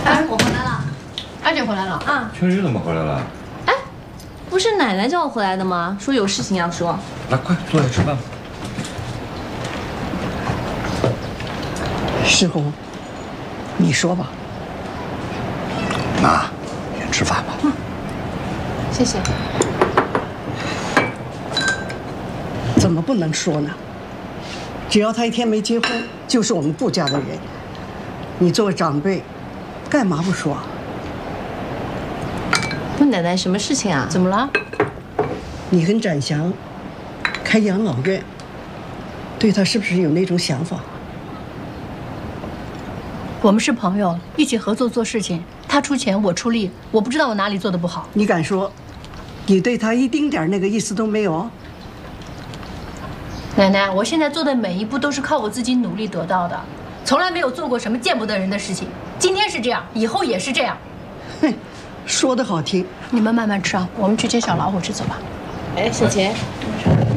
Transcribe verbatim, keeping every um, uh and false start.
哎，我回来了，二姐回来了啊。 秋雨怎么回来了？ 哎，不是奶奶叫我回来的吗？说有事情要说。 来，快坐下吃饭吧。 世红，你说吧。 妈，先吃饭吧。嗯， 谢谢。 怎么不能说呢？只要他一天没结婚，就是我们顾家的人。你作为长辈，干嘛不说？ 问奶奶什么事情啊？ 怎么了？ 你跟展翔开养老院，对他是不是有那种想法？ 我们是朋友，一起合作做事情，他出钱，我出力，我不知道我哪里做的不好。 你敢说，你对他一丁点那个意思都没有？ 奶奶，我现在做的每一步都是靠我自己努力得到的，从来没有做过什么见不得人的事情。今天是这样，以后也是这样。 哼，说得好听。 你们慢慢吃啊，我们去接小老虎去走吧。 哎，小钱。